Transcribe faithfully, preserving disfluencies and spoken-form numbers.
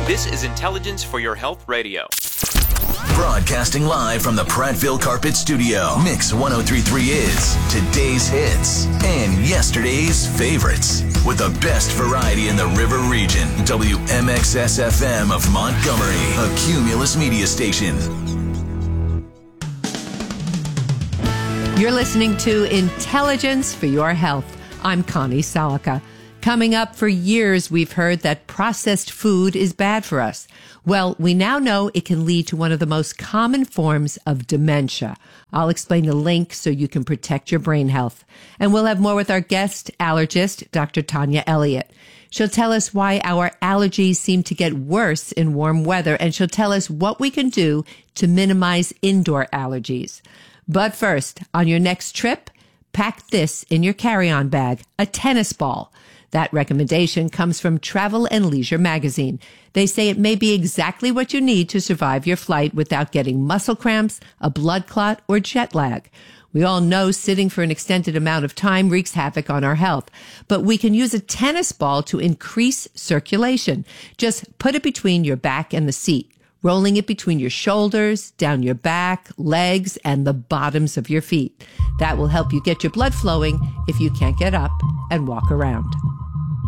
This is Intelligence for Your Health Radio. Broadcasting live from the Prattville Carpet Studio. Mix one oh three point three is today's hits and yesterday's favorites. With the best variety in the River Region. W M X S F M of Montgomery, a Cumulus media station. You're listening to Intelligence for Your Health. I'm Connie Salika. Coming up, for years, we've heard that processed food is bad for us. Well, we now know it can lead to one of the most common forms of dementia. I'll explain the link so you can protect your brain health. And we'll have more with our guest allergist, Doctor Tanya Elliott. She'll tell us why our allergies seem to get worse in warm weather, and she'll tell us what we can do to minimize indoor allergies. But first, on your next trip, pack this in your carry-on bag, a tennis ball. That recommendation comes from Travel and Leisure magazine. They say it may be exactly what you need to survive your flight without getting muscle cramps, a blood clot, or jet lag. We all know sitting for an extended amount of time wreaks havoc on our health, but we can use a tennis ball to increase circulation. Just put it between your back and the seat, rolling it between your shoulders, down your back, legs, and the bottoms of your feet. That will help you get your blood flowing if you can't get up and walk around.